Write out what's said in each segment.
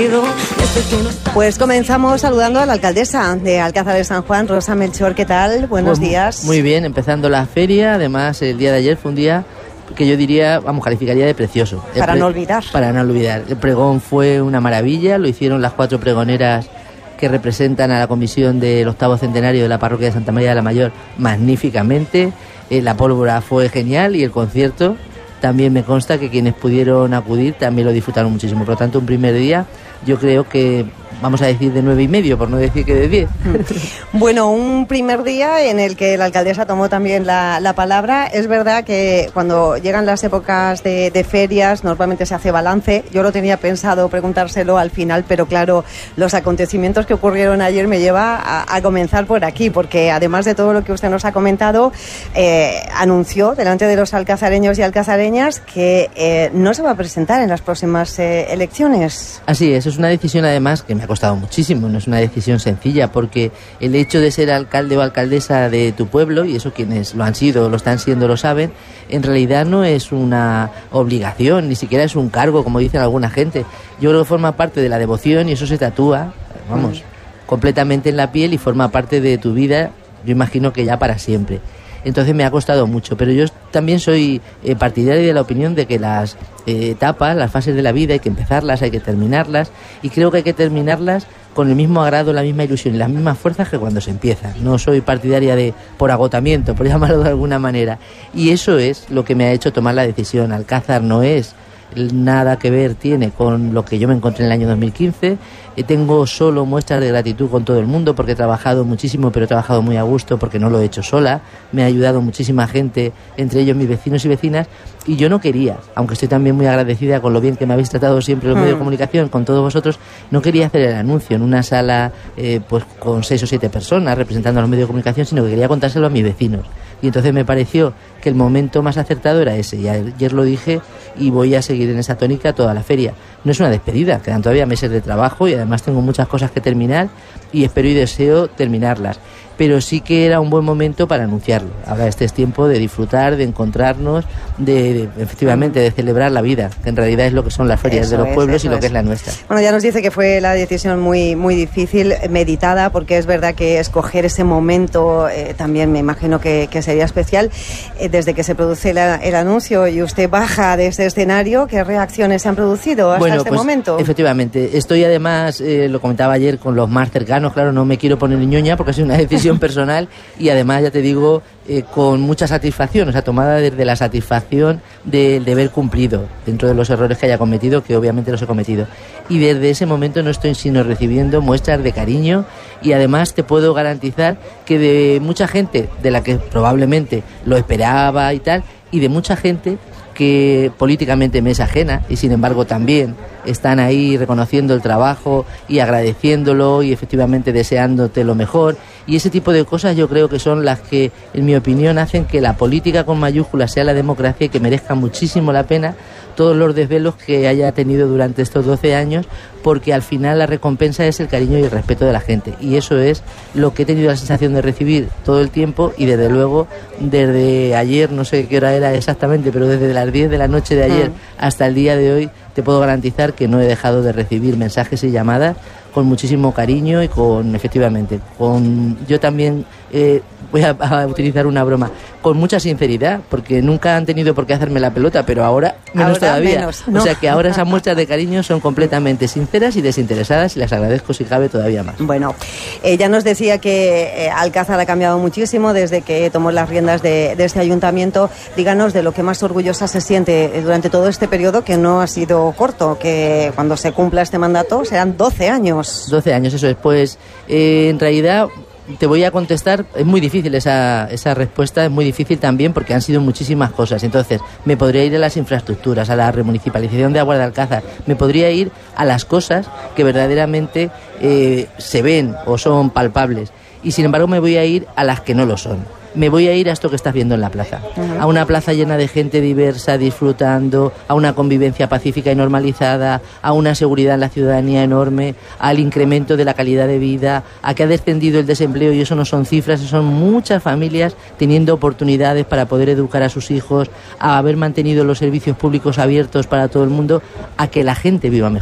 Pues comenzamos saludando a la alcaldesa de Alcázar de San Juan, Rosa Melchor. ¿Qué tal? Buenos días. Muy bien, empezando la feria. Además, el día de ayer fue un día que yo diría, calificaría de precioso. Para no olvidar. Para no olvidar. El pregón fue una maravilla, lo hicieron las 4 pregoneras que representan a la comisión del 8º centenario de la parroquia de Santa María de la Mayor magníficamente. La pólvora fue genial y el concierto también me consta que quienes pudieron acudir también lo disfrutaron muchísimo. Por lo tanto, un primer día, yo creo que vamos a decir de 9,5, por no decir que de 10. Bueno, un primer día en el que la alcaldesa tomó también la palabra. Es verdad que cuando llegan las épocas de ferias, normalmente se hace balance. Yo lo tenía pensado preguntárselo al final, pero claro, los acontecimientos que ocurrieron ayer me lleva a comenzar por aquí, porque además de todo lo que usted nos ha comentado, anunció delante de los alcazareños y alcazareñas que no se va a presentar en las próximas elecciones. Así es una decisión además que me ha costado muchísimo, no es una decisión sencilla, porque el hecho de ser alcalde o alcaldesa de tu pueblo, y eso quienes lo han sido, lo están siendo, lo saben, en realidad no es una obligación, ni siquiera es un cargo, como dicen alguna gente. Yo creo que forma parte de la devoción y eso se tatúa, completamente en la piel y forma parte de tu vida, yo imagino que ya para siempre. Entonces me ha costado mucho, pero yo también soy partidario de la opinión de que las etapas, las fases de la vida hay que empezarlas, hay que terminarlas, y creo que hay que terminarlas con el mismo agrado, la misma ilusión y las mismas fuerzas que cuando se empiezan. No soy partidaria por agotamiento, por llamarlo de alguna manera, y eso es lo que me ha hecho tomar la decisión. Alcázar no es nada que ver tiene con lo que yo me encontré en el año 2015. Tengo solo muestras de gratitud con todo el mundo porque he trabajado muchísimo, pero he trabajado muy a gusto porque no lo he hecho sola. Me ha ayudado muchísima gente, entre ellos mis vecinos y vecinas, y yo no quería, aunque estoy también muy agradecida con lo bien que me habéis tratado siempre los medios de comunicación, con todos vosotros, no quería hacer el anuncio en una sala pues con 6 o 7 personas representando a los medios de comunicación, sino que quería contárselo a mis vecinos. Y entonces me pareció que el momento más acertado era ese, y ayer lo dije y voy a seguir en esa tónica toda la feria. No es una despedida, quedan todavía meses de trabajo y además tengo muchas cosas que terminar y espero y deseo terminarlas. Pero sí que era un buen momento para anunciarlo. Ahora este es tiempo de disfrutar, de encontrarnos, efectivamente de celebrar la vida, que en realidad es lo que son las ferias de los pueblos y lo que es la nuestra. Bueno, ya nos dice que fue la decisión muy, muy difícil, meditada, porque es verdad que escoger ese momento también me imagino que sería especial. Desde que se produce el anuncio y usted baja de ese escenario, ¿qué reacciones se han producido hasta este momento? Efectivamente, estoy además, lo comentaba ayer con los más cercanos, claro, no me quiero poner ñoña porque es una decisión personal y además, ya te digo, con mucha satisfacción, o sea, tomada desde la satisfacción del deber cumplido dentro de los errores que haya cometido, que obviamente los he cometido. Y desde ese momento no estoy sino recibiendo muestras de cariño y además te puedo garantizar que de mucha gente de la que probablemente lo esperaba y tal, y de mucha gente que políticamente me es ajena y sin embargo también están ahí reconociendo el trabajo y agradeciéndolo y efectivamente deseándote lo mejor, y ese tipo de cosas yo creo que son las que en mi opinión hacen que la política con mayúsculas sea la democracia y que merezca muchísimo la pena todos los desvelos que haya tenido durante estos 12 años, porque al final la recompensa es el cariño y el respeto de la gente, y eso es lo que he tenido la sensación de recibir todo el tiempo, y desde luego desde ayer, no sé qué hora era exactamente, pero desde las 10 de la noche de ayer hasta el día de hoy te puedo garantizar que no he dejado de recibir mensajes y llamadas con muchísimo cariño y yo también voy a utilizar una broma, con mucha sinceridad, porque nunca han tenido por qué hacerme la pelota, pero ahora menos todavía. Menos, ¿no? O sea que ahora esas muestras de cariño son completamente sinceras y desinteresadas y las agradezco si cabe todavía más. Bueno, ya nos decía que Alcázar ha cambiado muchísimo desde que tomó las riendas de este ayuntamiento. Díganos de lo que más orgullosa se siente durante todo este periodo, que no ha sido corto, que cuando se cumpla este mandato serán 12 años. 12 años, eso es. Pues en realidad te voy a contestar, es muy difícil esa respuesta, es muy difícil también porque han sido muchísimas cosas. Entonces, me podría ir a las infraestructuras, a la remunicipalización de aguas de Alcázar, me podría ir a las cosas que verdaderamente se ven o son palpables, y sin embargo me voy a ir a las que no lo son. Me voy a ir a esto que estás viendo en la plaza, a una plaza llena de gente diversa, disfrutando, a una convivencia pacífica y normalizada, a una seguridad en la ciudadanía enorme, al incremento de la calidad de vida, a que ha descendido el desempleo, y eso no son cifras, son muchas familias teniendo oportunidades para poder educar a sus hijos, a haber mantenido los servicios públicos abiertos para todo el mundo, a que la gente viva mejor.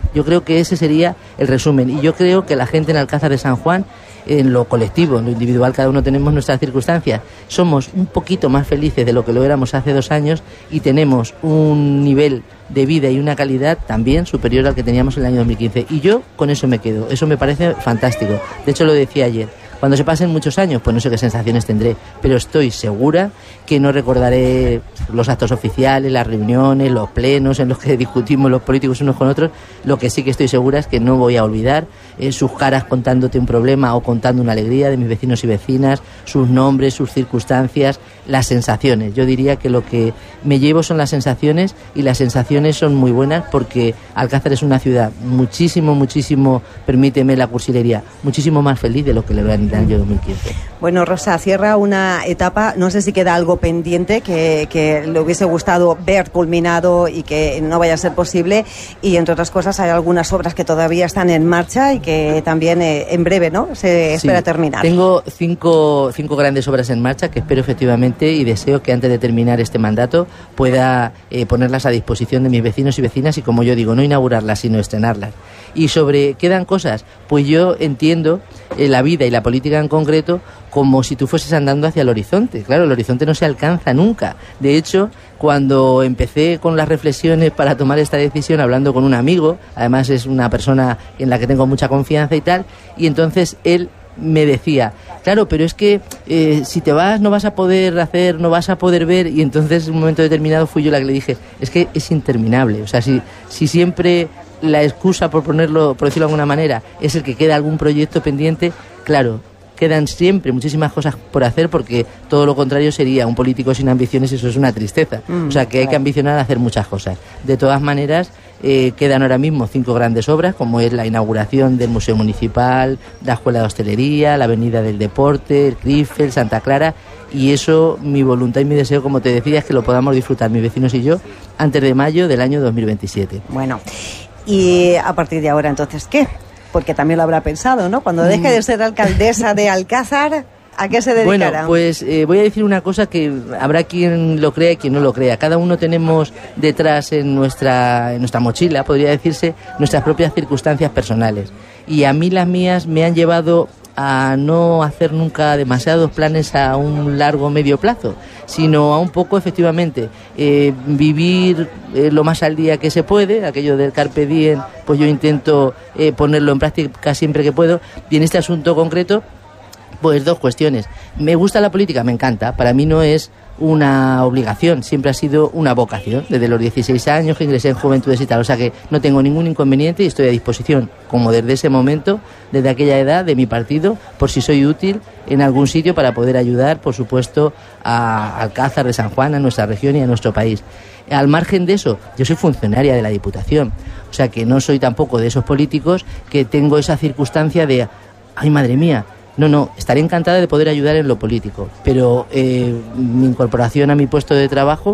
Yo creo que ese sería el resumen. Y yo creo que la gente en Alcázar de San Juan, en lo colectivo, en lo individual, cada uno tenemos nuestras circunstancias. Somos un poquito más felices de lo que lo éramos hace 2 años y tenemos un nivel de vida y una calidad también superior al que teníamos en el año 2015. Y yo con eso me quedo. Eso me parece fantástico. De hecho, lo decía ayer. Cuando se pasen muchos años, pues no sé qué sensaciones tendré, pero estoy segura que no recordaré los actos oficiales, las reuniones, los plenos en los que discutimos los políticos unos con otros. Lo que sí que estoy segura es que no voy a olvidar sus caras contándote un problema o contando una alegría de mis vecinos y vecinas, sus nombres, sus circunstancias, las sensaciones. Yo diría que lo que me llevo son las sensaciones, y las sensaciones son muy buenas porque Alcázar es una ciudad muchísimo, permíteme la cursilería, muchísimo más feliz de lo que le era en el año 2015. Bueno, Rosa, cierra una etapa, no sé si queda algo pendiente que le hubiese gustado ver culminado y que no vaya a ser posible, y entre otras cosas hay algunas obras que todavía están en marcha y que también en breve, ¿no?, se espera terminar. Tengo cinco grandes obras en marcha que espero efectivamente y deseo que antes de terminar este mandato pueda ponerlas a disposición de mis vecinos y vecinas, y como yo digo, no inaugurarlas sino estrenarlas. Y sobre ¿quedan cosas? Pues yo entiendo la vida y la política en concreto como si tú fueses andando hacia el horizonte. Claro, el horizonte no se alcanza nunca. De hecho, cuando empecé con las reflexiones para tomar esta decisión, hablando con un amigo, además es una persona en la que tengo mucha confianza y tal, y entonces él me decía, claro, pero es que si te vas no vas a poder hacer, no vas a poder ver, y entonces en un momento determinado fui yo la que le dije, es que es interminable, o sea, si siempre la excusa, por decirlo de alguna manera, es el que queda algún proyecto pendiente, claro, quedan siempre muchísimas cosas por hacer, porque todo lo contrario sería un político sin ambiciones, eso es una tristeza. O sea, que hay que ambicionar a hacer muchas cosas. De todas maneras, quedan ahora mismo 5 grandes obras, como es la inauguración del Museo Municipal, la Escuela de Hostelería, la Avenida del Deporte, el Crifel, Santa Clara, y eso, mi voluntad y mi deseo, como te decía, es que lo podamos disfrutar mis vecinos y yo antes de mayo del año 2027. Bueno, y a partir de ahora, entonces, ¿qué? Porque también lo habrá pensado, ¿no? Cuando deje de ser alcaldesa de Alcázar, ¿a qué se dedicará? Bueno, pues voy a decir una cosa que habrá quien lo crea y quien no lo crea. Cada uno tenemos detrás en nuestra mochila, podría decirse, nuestras propias circunstancias personales. Y a mí las mías me han llevado a no hacer nunca demasiados planes a un largo o medio plazo, sino a un poco, efectivamente, vivir lo más al día que se puede, aquello del carpe diem, pues yo intento ponerlo en práctica siempre que puedo. Y en este asunto concreto, pues 2 cuestiones. Me gusta la política, me encanta, para mí no es una obligación, siempre ha sido una vocación, desde los 16 años que ingresé en Juventudes y tal, o sea que no tengo ningún inconveniente y estoy a disposición, como desde ese momento, desde aquella edad, de mi partido, por si soy útil en algún sitio para poder ayudar, por supuesto, a Alcázar de San Juan, a nuestra región y a nuestro país. Al margen de eso, yo soy funcionaria de la Diputación, o sea que no soy tampoco de esos políticos que tengo esa circunstancia de, ay, madre mía. No, estaré encantada de poder ayudar en lo político, pero mi incorporación a mi puesto de trabajo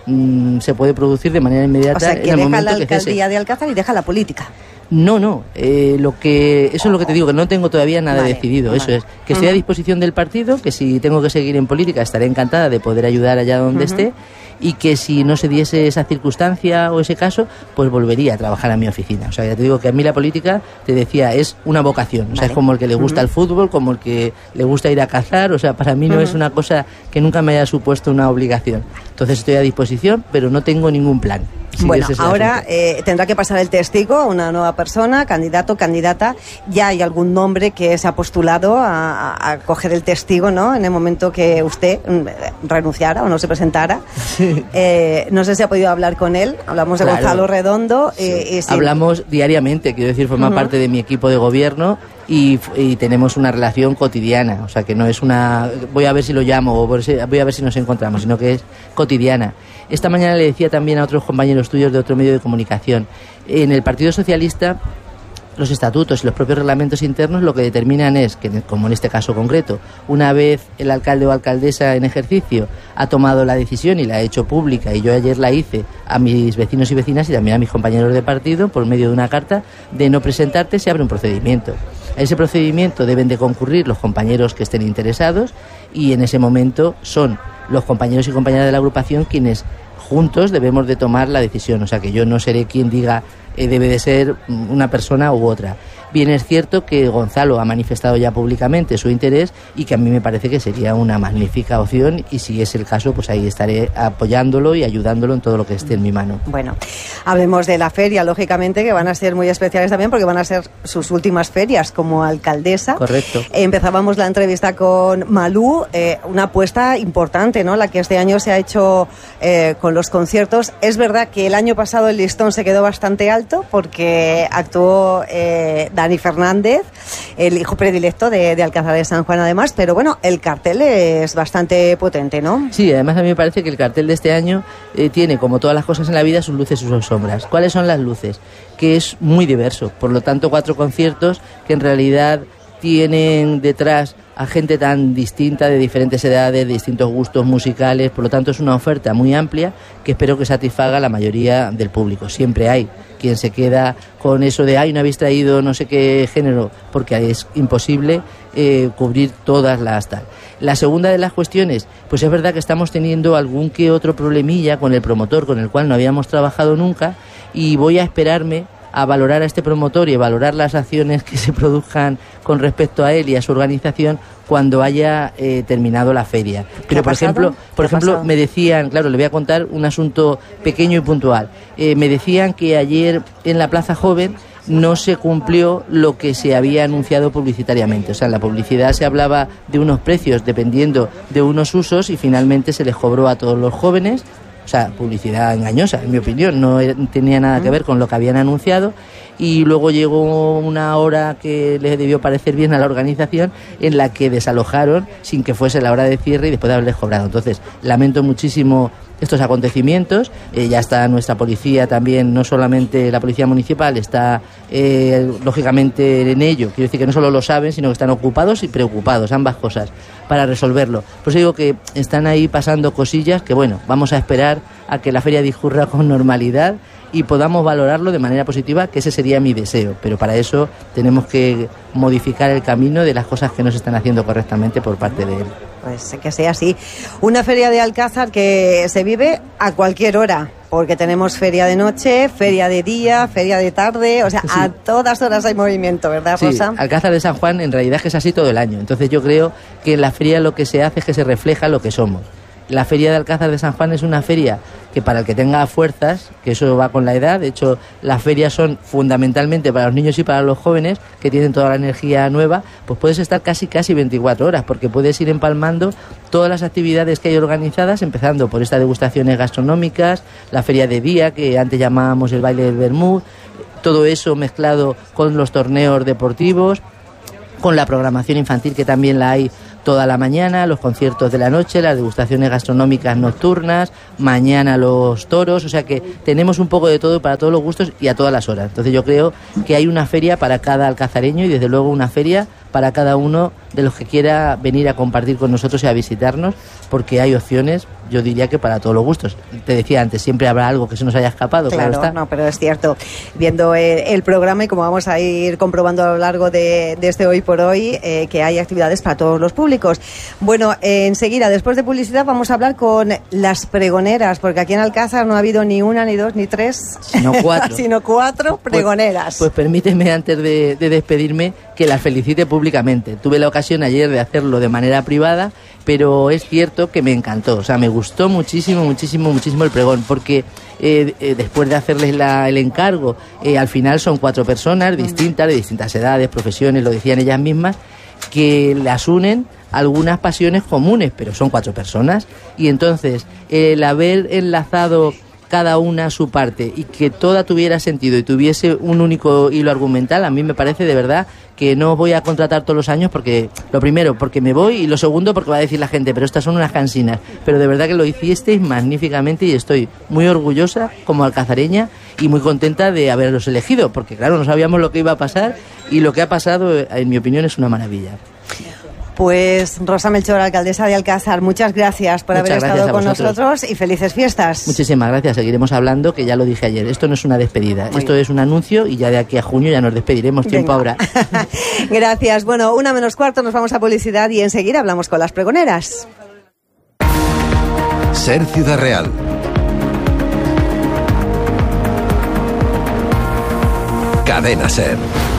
se puede producir de manera inmediata. O sea, que en el deja momento la alcaldía de Alcázar y deja la política. No, eso es lo que te digo, que no tengo todavía nada decidido, eso es, que estoy a disposición del partido, que si tengo que seguir en política estaré encantada de poder ayudar allá donde esté, y que si no se diese esa circunstancia o ese caso, pues volvería a trabajar a mi oficina. O sea, ya te digo que a mí la política, te decía, es una vocación. O sea, es como el que le gusta el fútbol, como el que le gusta ir a cazar. O sea, para mí no es una cosa que nunca me haya supuesto una obligación. Entonces estoy a disposición, pero no tengo ningún plan. Sí, bueno, ahora tendrá que pasar el testigo a una nueva persona, candidato, candidata. ¿Ya hay algún nombre que se ha postulado a coger el testigo, ¿no?, en el momento que usted renunciara o no se presentara? Sí. No sé si ha podido hablar con él. Hablamos de Gonzalo Redondo. Sí. Hablamos diariamente, quiero decir, forma parte de mi equipo de gobierno. Y tenemos una relación cotidiana, o sea que no es una voy a ver si lo llamo o voy a ver si nos encontramos, sino que es cotidiana. Esta mañana le decía también a otros compañeros tuyos de otro medio de comunicación, en el Partido Socialista los estatutos y los propios reglamentos internos lo que determinan es que, como en este caso concreto, una vez el alcalde o alcaldesa en ejercicio ha tomado la decisión y la ha hecho pública, y yo ayer la hice a mis vecinos y vecinas y también a mis compañeros de partido por medio de una carta, de no presentarte, se abre un procedimiento. A ese procedimiento deben de concurrir los compañeros que estén interesados, y en ese momento son los compañeros y compañeras de la agrupación quienes juntos debemos de tomar la decisión. O sea que yo no seré quien diga debe de ser una persona u otra. Bien es cierto que Gonzalo ha manifestado ya públicamente su interés y que a mí me parece que sería una magnífica opción, y si es el caso, pues ahí estaré apoyándolo y ayudándolo en todo lo que esté en mi mano. Bueno, hablemos de la feria, lógicamente, que van a ser muy especiales también porque van a ser sus últimas ferias como alcaldesa. Correcto. Empezábamos la entrevista con Malú, una apuesta importante, ¿no? La que este año se ha hecho con los conciertos. Es verdad que el año pasado el listón se quedó bastante alto porque actuó Dani Fernández, el hijo predilecto de Alcázar de San Juan, además, pero bueno, el cartel es bastante potente, ¿no? Sí, además a mí me parece que el cartel de este año tiene, como todas las cosas en la vida, sus luces y sus sombras. ¿Cuáles son las luces? Que es muy diverso, por lo tanto 4 conciertos que en realidad tienen detrás a gente tan distinta, de diferentes edades, de distintos gustos musicales, por lo tanto es una oferta muy amplia que espero que satisfaga a la mayoría del público. Siempre hay quien se queda con eso de, no habéis traído no sé qué género, porque es imposible cubrir todas las tal. La segunda de las cuestiones, pues es verdad que estamos teniendo algún que otro problemilla con el promotor, con el cual no habíamos trabajado nunca, y voy a esperarme a valorar a este promotor y a valorar las acciones que se produzcan con respecto a él y a su organización cuando haya terminado la feria. Pero por ejemplo, me decían, claro, le voy a contar un asunto pequeño y puntual. Me decían que ayer en la Plaza Joven no se cumplió lo que se había anunciado publicitariamente. O sea, en la publicidad se hablaba de unos precios dependiendo de unos usos y finalmente se les cobró a todos los jóvenes. O sea, publicidad engañosa, en mi opinión, no tenía nada que ver con lo que habían anunciado, y luego llegó una hora que les debió parecer bien a la organización en la que desalojaron sin que fuese la hora de cierre y después de haberles cobrado. Entonces, lamento muchísimo estos acontecimientos. Ya está nuestra policía también, no solamente la policía municipal, está lógicamente en ello. Quiero decir que no solo lo saben, sino que están ocupados y preocupados, ambas cosas, para resolverlo. Por eso digo que están ahí pasando cosillas que, bueno, vamos a esperar a que la feria discurra con normalidad y podamos valorarlo de manera positiva, que ese sería mi deseo. Pero para eso tenemos que modificar el camino de las cosas que no se están haciendo correctamente por parte de él. Pues que sea así. Una feria de Alcázar que se vive a cualquier hora, porque tenemos feria de noche, feria de día, feria de tarde, o sea, sí, a todas horas hay movimiento, ¿verdad, Rosa? Sí, Alcázar de San Juan en realidad es que es así todo el año. Entonces yo creo que en la feria lo que se hace es que se refleja lo que somos. La feria de Alcázar de San Juan es una feria que para el que tenga fuerzas, que eso va con la edad, de hecho las ferias son fundamentalmente para los niños y para los jóvenes que tienen toda la energía nueva, pues puedes estar casi 24 horas, porque puedes ir empalmando todas las actividades que hay organizadas, empezando por estas degustaciones gastronómicas, la feria de día, que antes llamábamos el baile del Bermud, todo eso mezclado con los torneos deportivos, con la programación infantil que también la hay toda la mañana, los conciertos de la noche, las degustaciones gastronómicas nocturnas, mañana los toros, o sea que tenemos un poco de todo para todos los gustos y a todas las horas. Entonces yo creo que hay una feria para cada alcazareño y desde luego una feria para cada uno de los que quiera venir a compartir con nosotros y a visitarnos, porque hay opciones, yo diría que para todos los gustos. Te decía antes, siempre habrá algo que se nos haya escapado, claro está. No, pero es cierto. Viendo el programa y como vamos a ir comprobando a lo largo de este Hoy por Hoy, que hay actividades para todos los públicos. Bueno, enseguida, después de publicidad, vamos a hablar con las pregoneras, porque aquí en Alcázar no ha habido ni una, ni dos, ni tres, sino 4. sino 4 pregoneras. Pues permíteme, antes de despedirme, que las felicite públicamente. Tuve la ocasión ayer de hacerlo de manera privada, pero es cierto que me encantó. O sea, me gustó muchísimo el pregón, porque después de hacerles el encargo, al final son 4 personas distintas, de distintas edades, profesiones, lo decían ellas mismas, que las unen algunas pasiones comunes, pero son 4 personas, y entonces el haber enlazado cada una su parte y que toda tuviera sentido y tuviese un único hilo argumental, a mí me parece de verdad que no voy a contratar todos los años, porque lo primero, porque me voy, y lo segundo, porque va a decir la gente, pero estas son unas cansinas. Pero de verdad que lo hicisteis magníficamente y estoy muy orgullosa como alcazareña y muy contenta de haberlos elegido, porque claro, no sabíamos lo que iba a pasar y lo que ha pasado, en mi opinión, es una maravilla. Pues Rosa Melchor, alcaldesa de Alcázar, muchas gracias por haber estado con nosotros y felices fiestas. Muchísimas gracias, seguiremos hablando, que ya lo dije ayer, esto no es una despedida, esto es un anuncio y ya de aquí a junio ya nos despediremos, tiempo ahora. Gracias, bueno, 1:45 nos vamos a publicidad y enseguida hablamos con las pregoneras. Ser Ciudad Real. Cadena SER.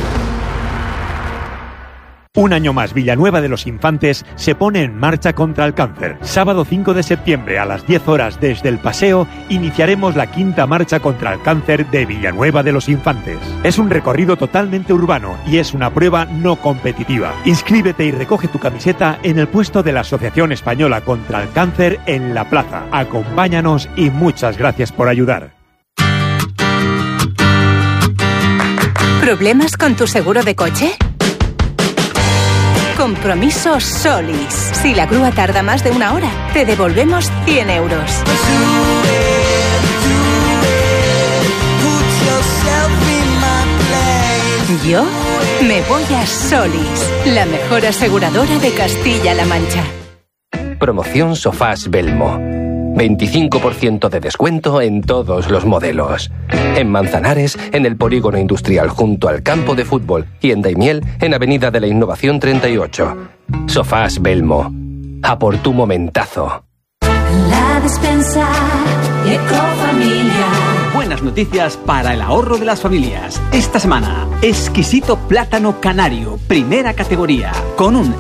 Un año más, Villanueva de los Infantes se pone en marcha contra el cáncer. Sábado 5 de septiembre a las 10 horas desde el Paseo iniciaremos la 5ª marcha contra el cáncer de Villanueva de los Infantes. Es un recorrido totalmente urbano y es una prueba no competitiva. Inscríbete y recoge tu camiseta en el puesto de la Asociación Española contra el Cáncer en la plaza. Acompáñanos y muchas gracias por ayudar. ¿Problemas con tu seguro de coche? Compromiso Solis. Si la grúa tarda más de 1 hora, te devolvemos 100 euros. Yo me voy a Solis, la mejor aseguradora de Castilla-La Mancha. Promoción Sofás Belmo. 25% de descuento en todos los modelos. En Manzanares, en el Polígono Industrial junto al campo de fútbol, y en Daimiel, en Avenida de la Innovación 38. Sofás Belmo. A por tu momentazo. La despensa Ecofamilia. Buenas noticias para el ahorro de las familias. Esta semana, exquisito plátano canario, primera categoría, con un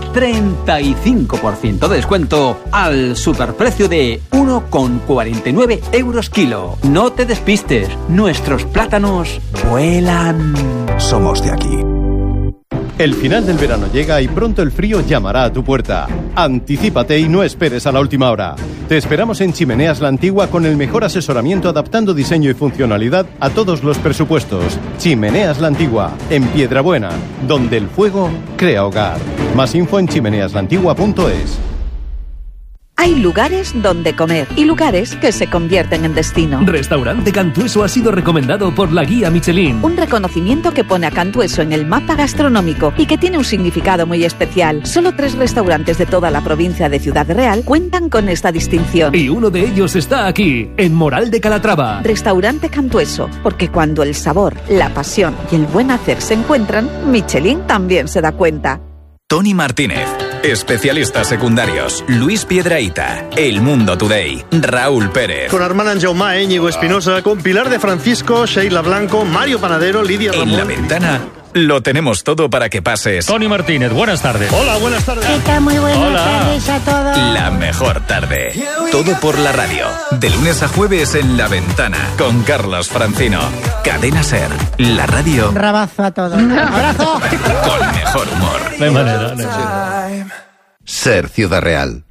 35% de descuento al superprecio de 1,49 euros kilo. No te despistes, nuestros plátanos vuelan. Somos de aquí. El final del verano llega y pronto el frío llamará a tu puerta. Anticípate y no esperes a la última hora. Te esperamos en Chimeneas La Antigua con el mejor asesoramiento adaptando diseño y funcionalidad a todos los presupuestos. Chimeneas La Antigua, en Piedrabuena, donde el fuego crea hogar. Más info en chimeneaslantigua.es. Hay lugares donde comer y lugares que se convierten en destino. Restaurante Cantueso ha sido recomendado por la guía Michelin. Un reconocimiento que pone a Cantueso en el mapa gastronómico y que tiene un significado muy especial. Solo 3 restaurantes de toda la provincia de Ciudad Real cuentan con esta distinción. Y uno de ellos está aquí, en Moral de Calatrava. Restaurante Cantueso, porque cuando el sabor, la pasión y el buen hacer se encuentran, Michelin también se da cuenta. Tony Martínez, especialistas secundarios, Luis Piedrahita, El Mundo Today, Raúl Pérez. Con Armand Jaumá, Íñigo Espinosa, con Pilar de Francisco, Sheila Blanco, Mario Panadero, Lidia Ramón. En La Ventana lo tenemos todo para que pases. Tony Martínez, buenas tardes. Hola, buenas tardes. ¿Qué tal? Muy buenas tardes a todos. La mejor tarde. Todo por la radio. De lunes a jueves en La Ventana, con Carlos Francino. Cadena SER, la radio. Un rabazo a todos. ¡Abrazo! Con mejor humor. De manera. SER Ciudad Real.